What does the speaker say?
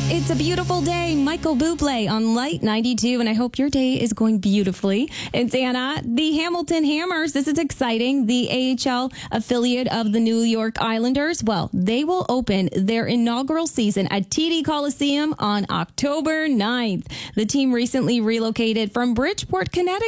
It's a beautiful day. Michael Bublé on Light 92, and I hope your day is going beautifully. It's Anna. The Hamilton Hammers, this is exciting. The AHL affiliate of the New York Islanders, well, they will open their inaugural season at TD Coliseum on October 9th. The team recently relocated from Bridgeport, Connecticut,